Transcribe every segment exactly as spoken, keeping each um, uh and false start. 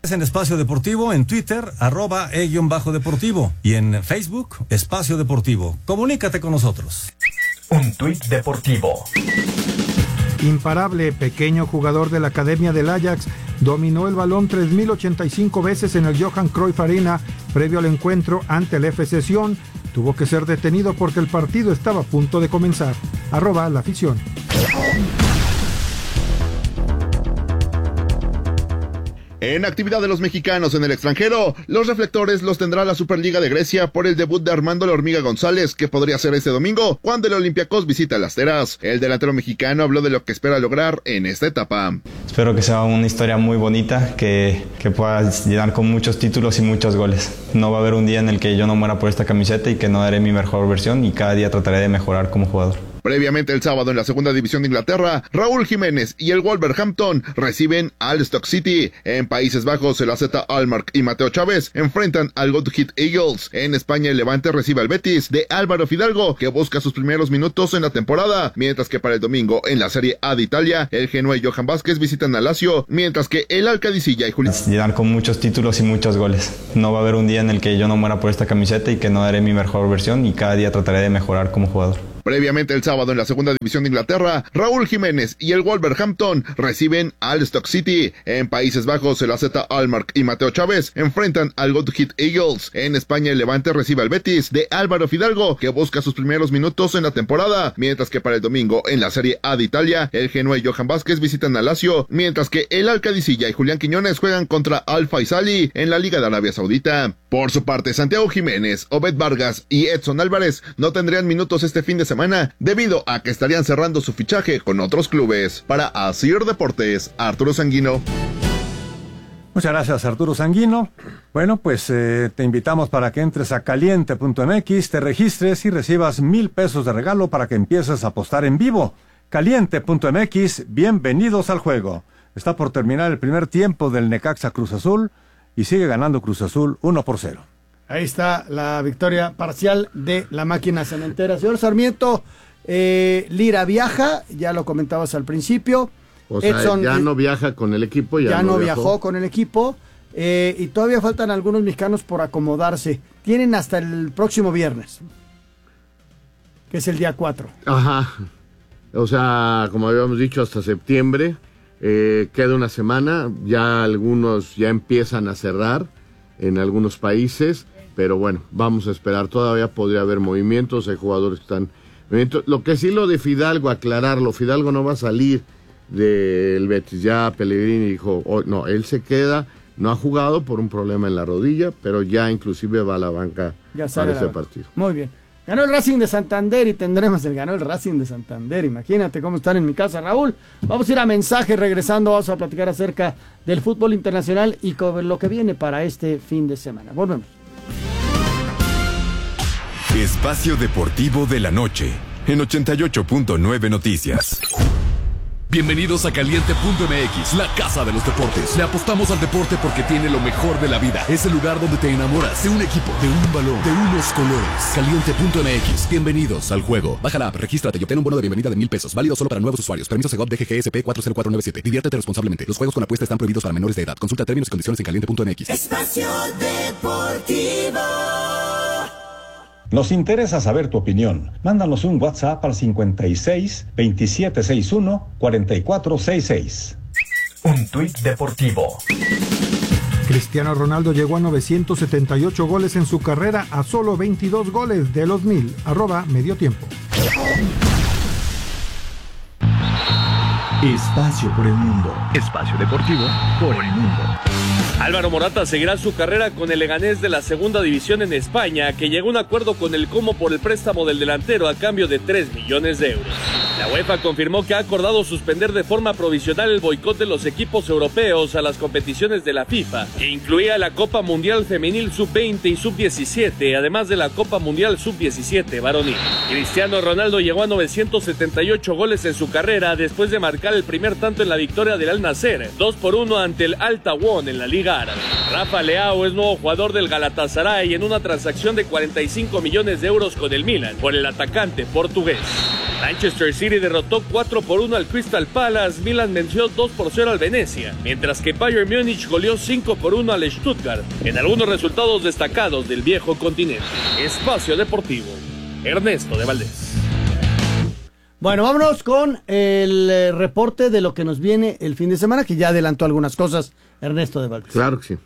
En Espacio Deportivo, en Twitter, arroba e-deportivo y en Facebook, Espacio Deportivo. Comunícate con nosotros. Un tuit deportivo. Imparable, pequeño jugador de la Academia del Ajax, dominó el balón tres mil ochenta y cinco veces en el Johan Cruyff Arena previo al encuentro ante el F C Sion. Tuvo que ser detenido porque el partido estaba a punto de comenzar. Arroba la afición. En actividad de los mexicanos en el extranjero, los reflectores los tendrá la Superliga de Grecia por el debut de Armando La Hormiga González, que podría ser este domingo cuando el Olympiacos visita las Teras. El delantero mexicano habló de lo que espera lograr en esta etapa. Espero que sea una historia muy bonita, que, que pueda llenar con muchos títulos y muchos goles. No va a haber un día en el que yo no muera por esta camiseta y que no daré mi mejor versión, y cada día trataré de mejorar como jugador. Previamente el sábado en la segunda división de Inglaterra, Raúl Jiménez y el Wolverhampton reciben al Stoke City. En Países Bajos, el A Z Alkmaar y Mateo Chávez enfrentan al Go Ahead Eagles. En España, el Levante recibe al Betis de Álvaro Fidalgo, que busca sus primeros minutos en la temporada, mientras que para el domingo en la Serie A de Italia, el Genoa y Johan Vázquez visitan al Lazio, mientras que el Alcadicilla y Julián... Llenar con muchos títulos y muchos goles. No va a haber un día en el que yo no muera por esta camiseta y que no daré mi mejor versión, y cada día trataré de mejorar como jugador. Previamente el sábado en la segunda división de Inglaterra, Raúl Jiménez y el Wolverhampton reciben al Stoke City. En Países Bajos, el A Z Alkmaar y Mateo Chávez enfrentan al Go Ahead Eagles. En España, el Levante recibe al Betis de Álvaro Fidalgo, que busca sus primeros minutos en la temporada, mientras que para el domingo en la Serie A de Italia, el Genoa y Johan Vázquez visitan al Lazio, mientras que el Alcadicilla y Julián Quiñones juegan contra Al Faisali en la Liga de Arabia Saudita. Por su parte, Santiago Jiménez, Obed Vargas y Edson Álvarez no tendrían minutos este fin de semana debido a que estarían cerrando su fichaje con otros clubes. Para Asir Deportes, Arturo Sanguino. Muchas gracias, Arturo Sanguino. Bueno, pues eh, te invitamos para que entres a caliente punto m x, te registres y recibas mil pesos de regalo para que empieces a apostar en vivo. caliente punto m x, bienvenidos al juego. Está por terminar el primer tiempo del Necaxa Cruz Azul y sigue ganando Cruz Azul uno por cero. Ahí está la victoria parcial de la máquina cementera. Señor Sarmiento, eh, Lira viaja, ya lo comentabas al principio. O sea, Edson, ya eh, no viaja con el equipo. Ya, ya no no viajó. viajó con el equipo. Eh, y todavía faltan algunos mexicanos por acomodarse. Tienen hasta el próximo viernes, que es el día cuatro. Ajá. O sea, como habíamos dicho, hasta septiembre. Eh, queda una semana. Ya algunos ya empiezan a cerrar en algunos países. Pero bueno, vamos a esperar. Todavía podría haber movimientos. Hay jugadores que están... Lo que sí lo de Fidalgo, aclararlo. Fidalgo no va a salir del Betis. Ya Pellegrini dijo, oh, no, él se queda. No ha jugado por un problema en la rodilla, pero ya inclusive va a la banca ya para ese la... partido. Muy bien. Ganó el Racing de Santander y tendremos el ganó el Racing de Santander. Imagínate cómo están en mi casa, Raúl. Vamos a ir a mensaje, regresando vamos a platicar acerca del fútbol internacional y con lo que viene para este fin de semana. Volvemos. Espacio Deportivo de la Noche, en ochenta y ocho punto nueve Noticias. Bienvenidos a caliente punto m x, la casa de los deportes. Le apostamos al deporte porque tiene lo mejor de la vida. Es el lugar donde te enamoras de un equipo, de un balón, de unos colores. caliente punto m x, bienvenidos al juego. Baja la app, regístrate y obtén un bono de bienvenida de mil pesos. Válido solo para nuevos usuarios. Permiso Segov D G G S P cuatro cero cuatro nueve siete. Diviértete responsablemente. Los juegos con apuesta están prohibidos para menores de edad. Consulta términos y condiciones en caliente punto m x. Espacio Deportivo. Nos interesa saber tu opinión. Mándanos un WhatsApp al cincuenta y seis, veintisiete sesenta y uno, cuarenta y cuatro sesenta y seis. Un tuit deportivo. Cristiano Ronaldo llegó a novecientos setenta y ocho goles en su carrera a solo veintidós goles de los mil. Arroba medio tiempo. Espacio por el mundo. Espacio deportivo por el mundo. Álvaro Morata seguirá su carrera con el Leganés de la segunda división en España, que llegó a un acuerdo con el Como por el préstamo del delantero a cambio de tres millones de euros. La UEFA confirmó que ha acordado suspender de forma provisional el boicot de los equipos europeos a las competiciones de la FIFA, que incluía la Copa Mundial Femenil sub veinte y sub diecisiete, además de la Copa Mundial sub diecisiete varonil. Cristiano Ronaldo llegó a novecientos setenta y ocho goles en su carrera después de marcar el primer tanto en la victoria del Al Nassr, dos por uno ante el Al Tawon en la Liga Árabe. Rafa Leao es nuevo jugador del Galatasaray en una transacción de cuarenta y cinco millones de euros con el Milan por el atacante portugués. Manchester City derrotó cuatro por uno al Crystal Palace, Milan venció dos por cero al Venecia, mientras que Bayern Múnich goleó cinco por uno al Stuttgart, en algunos resultados destacados del viejo continente. Espacio Deportivo, Ernesto de Valdés. Bueno, vámonos con el eh, reporte de lo que nos viene el fin de semana, que ya adelantó algunas cosas Ernesto de Valdés. Claro que sí.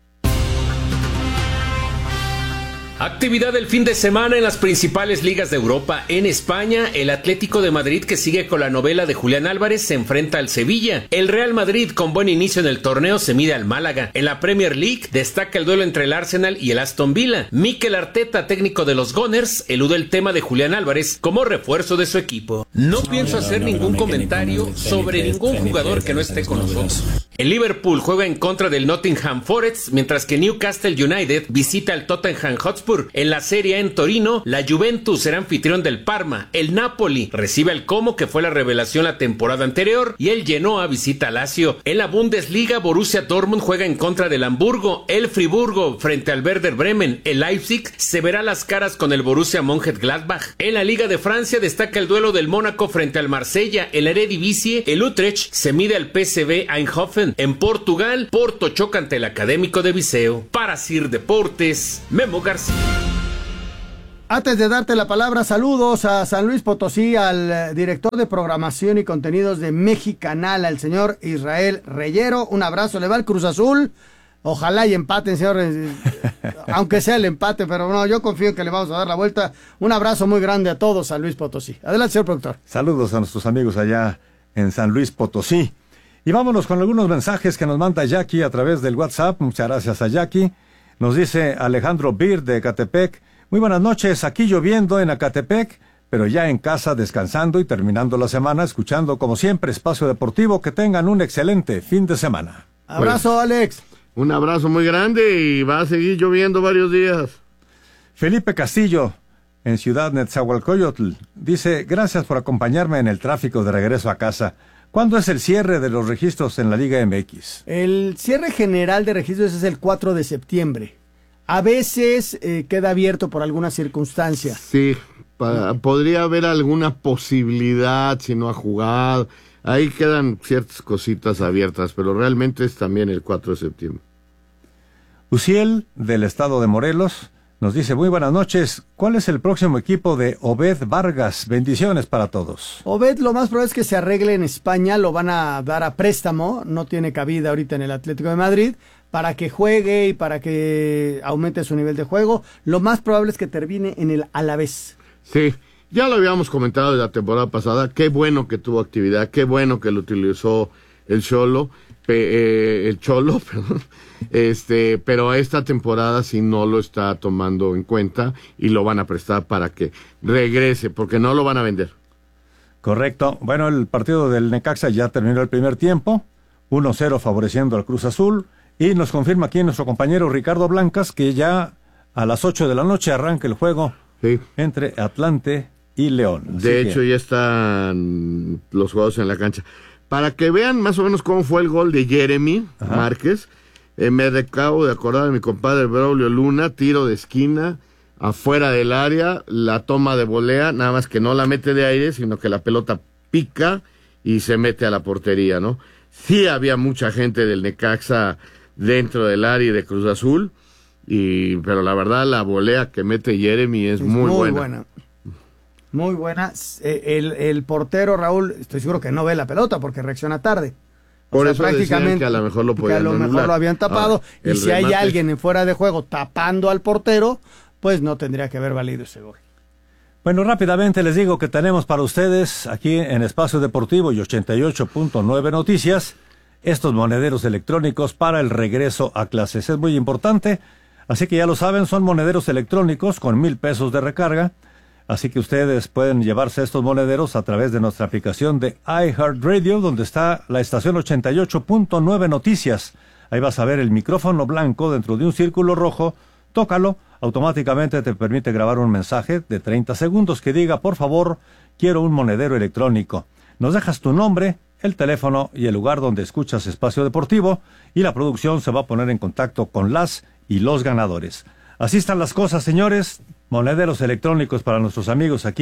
Actividad del fin de semana en las principales ligas de Europa. En España, el Atlético de Madrid, que sigue con la novela de Julián Álvarez, se enfrenta al Sevilla. El Real Madrid, con buen inicio en el torneo, se mide al Málaga. En la Premier League, destaca el duelo entre el Arsenal y el Aston Villa. Mikel Arteta, técnico de los Gunners, elude el tema de Julián Álvarez como refuerzo de su equipo. No pienso hacer ningún comentario sobre ningún jugador que no esté con nosotros. El Liverpool juega en contra del Nottingham Forest, mientras que Newcastle United visita al Tottenham Hotspur. En la Serie A en Torino, la Juventus será anfitrión del Parma. El Napoli recibe al Como, que fue la revelación la temporada anterior, y el Genoa visita a Lazio. En la Bundesliga, Borussia Dortmund juega en contra del Hamburgo. El Friburgo frente al Werder Bremen. El Leipzig se verá las caras con el Borussia Mönchengladbach. En la Liga de Francia destaca el duelo del Mónaco frente al Marsella. En la Eredivisie, el Utrecht se mide al P S V Eindhoven. En Portugal, Porto choca ante el Académico de Viseu. Para Sir Deportes, Memo García. Antes de darte la palabra, saludos a San Luis Potosí, al director de programación y contenidos de Mexicanal, al señor Israel Reyero. Un abrazo, le va al Cruz Azul. Ojalá y empaten, señor, aunque sea el empate, pero no, yo confío en que le vamos a dar la vuelta. Un abrazo muy grande a todos, San Luis Potosí. Adelante, señor productor. Saludos a nuestros amigos allá en San Luis Potosí. Y vámonos con algunos mensajes que nos manda Jackie a través del WhatsApp. Muchas gracias a Jackie. Nos dice Alejandro Bir de Ecatepec. Muy buenas noches, aquí lloviendo en Ecatepec, pero ya en casa descansando y terminando la semana, escuchando como siempre Espacio Deportivo. Que tengan un excelente fin de semana. Abrazo, pues, Alex. Un abrazo muy grande y va a seguir lloviendo varios días. Felipe Castillo, en Ciudad Netzahualcoyotl, dice, gracias por acompañarme en el tráfico de regreso a casa. ¿Cuándo es el cierre de los registros en la Liga M X? El cierre general de registros es el cuatro de septiembre. A veces eh, queda abierto por alguna circunstancia. Sí, pa- podría haber alguna posibilidad si no ha jugado. Ahí quedan ciertas cositas abiertas, pero realmente es también el cuatro de septiembre. Uciel, del estado de Morelos, nos dice, muy buenas noches, ¿cuál es el próximo equipo de Obed Vargas? Bendiciones para todos. Obed, lo más probable es que se arregle en España, lo van a dar a préstamo, no tiene cabida ahorita en el Atlético de Madrid, para que juegue y para que aumente su nivel de juego. Lo más probable es que termine en el Alavés. Sí, ya lo habíamos comentado de la temporada pasada, qué bueno que tuvo actividad, qué bueno que lo utilizó el Cholo, pe, eh, el Cholo, perdón, este, pero esta temporada sí no lo está tomando en cuenta y lo van a prestar para que regrese, porque no lo van a vender. Correcto. Bueno, el partido del Necaxa ya terminó el primer tiempo, uno cero favoreciendo al Cruz Azul, y nos confirma aquí nuestro compañero Ricardo Blancas que ya a las ocho de la noche arranca el juego sí. entre Atlante y León. Así de que... hecho, ya están los jugadores en la cancha. Para que vean más o menos cómo fue el gol de Jeremy Ajá. Márquez, eh, me acabo de acordar de mi compadre Braulio Luna, tiro de esquina, afuera del área, la toma de volea, nada más que no la mete de aire, sino que la pelota pica y se mete a la portería, ¿no? Sí había mucha gente del Necaxa dentro del área de Cruz Azul, y pero la verdad la volea que mete Jeremy es, es muy, muy buena. buena. Muy buena. El, el portero, Raúl, estoy seguro que no ve la pelota porque reacciona tarde. O Por sea, eso prácticamente que a lo mejor lo podían que a lo mejor lo habían tapado. Ah, y si remate... hay alguien en fuera de juego tapando al portero, pues no tendría que haber valido ese gol. Bueno, rápidamente les digo que tenemos para ustedes aquí en Espacio Deportivo y ochenta y ocho punto nueve Noticias estos monederos electrónicos para el regreso a clases. Es muy importante, así que ya lo saben, son monederos electrónicos con mil pesos de recarga. Así que ustedes pueden llevarse estos monederos a través de nuestra aplicación de iHeartRadio, donde está la estación ochenta y ocho punto nueve Noticias. Ahí vas a ver el micrófono blanco dentro de un círculo rojo. Tócalo, automáticamente te permite grabar un mensaje de treinta segundos que diga, por favor, quiero un monedero electrónico. Nos dejas tu nombre, el teléfono y el lugar donde escuchas Espacio Deportivo, y la producción se va a poner en contacto con las y los ganadores. Así están las cosas, señores. Monederos electrónicos para nuestros amigos aquí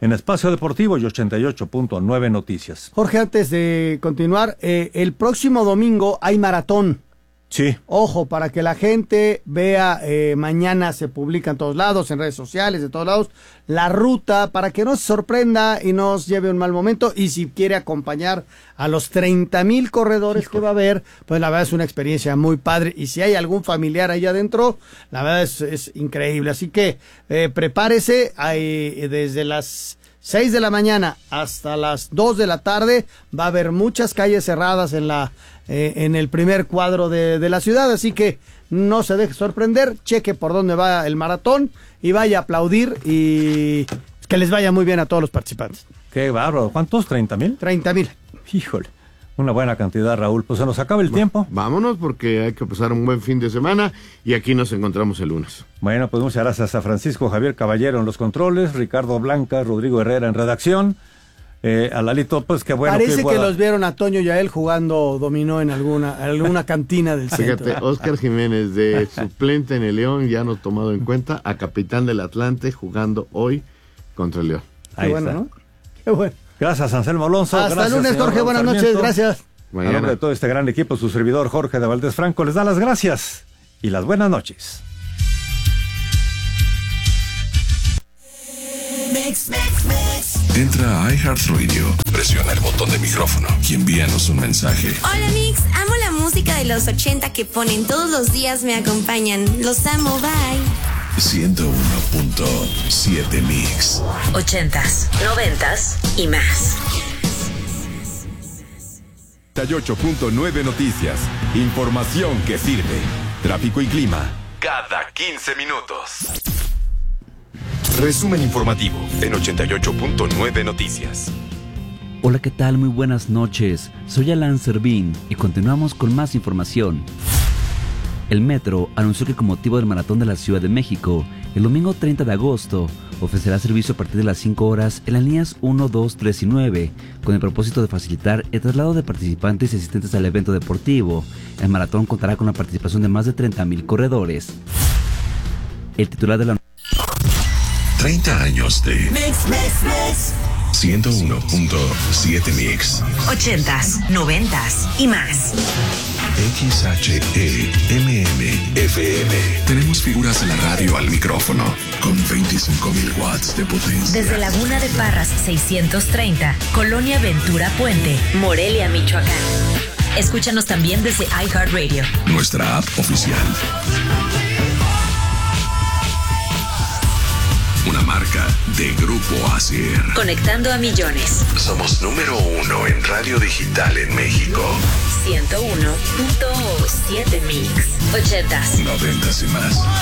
en Espacio Deportivo y ochenta y ocho punto nueve Noticias. Jorge, antes de continuar, eh, el próximo domingo hay maratón. Sí. Ojo, para que la gente vea, eh, mañana se publica en todos lados, en redes sociales, de todos lados, la ruta, para que no se sorprenda y no os lleve un mal momento. Y si quiere acompañar a los treinta mil corredores Hijo. que va a haber, pues la verdad es una experiencia muy padre. Y si hay algún familiar ahí adentro, la verdad es, es increíble. Así que eh, prepárese, hay, desde las seis de la mañana hasta las dos de la tarde, va a haber muchas calles cerradas en la eh, en el primer cuadro de, de la ciudad, así que no se deje sorprender, cheque por dónde va el maratón y vaya a aplaudir y que les vaya muy bien a todos los participantes. Qué bárbaro, ¿cuántos? ¿treinta mil? treinta mil. Híjole, una buena cantidad, Raúl. Pues se nos acaba el Va, tiempo. Vámonos porque hay que pasar un buen fin de semana y aquí nos encontramos el lunes. Bueno, pues muchas gracias a Francisco Javier Caballero en los controles, Ricardo Blanca, Rodrigo Herrera en redacción. Eh, a Lalito, pues qué bueno. Parece que, que los vieron a Toño y a él jugando dominó en alguna, alguna cantina del centro. Fíjate, Óscar Jiménez de suplente en el León, ya no tomado en cuenta, a capitán del Atlante jugando hoy contra el León. Qué bueno, ¿no? Qué bueno. Gracias, Anselmo Alonso. Hasta gracias, el lunes, Jorge. Raúl Buenas Sarmiento. noches. Gracias. Mañana. A nombre de todo este gran equipo, su servidor Jorge de Valdés Franco les da las gracias y las buenas noches. Mix, mix, mix. Entra a iHeartRadio, presiona el botón de micrófono y envíanos un mensaje. Hola Mix, amo la música de los ochenta que ponen todos los días, me acompañan. Los amo, bye. ciento uno punto siete Mix. Ochentas, noventas y más. ochenta y ocho punto nueve Noticias. Información que sirve. Tráfico y clima cada quince minutos. Resumen informativo en ochenta y ocho punto nueve Noticias. Hola, ¿qué tal? Muy buenas noches. Soy Alan Servín y continuamos con más información. El Metro anunció que con motivo del Maratón de la Ciudad de México, el domingo treinta de agosto, ofrecerá servicio a partir de las cinco horas en las líneas uno, dos, tres y nueve, con el propósito de facilitar el traslado de participantes y asistentes al evento deportivo. El maratón contará con la participación de más de treinta mil corredores. El titular de la treinta años de Mix, mix, mix. ciento uno punto siete Mix. Ochentas, noventas y más. X H E M M F M. Tenemos figuras en la radio al micrófono con veinticinco mil watts de potencia. Desde Laguna de Parras seiscientos treinta, Colonia Ventura Puente, Morelia, Michoacán. Escúchanos también desde iHeartRadio, nuestra app oficial. Una marca de Grupo Asier. Conectando a millones. Somos número uno en radio digital en México. ciento uno punto siete Mix. Ochentas, noventas y más.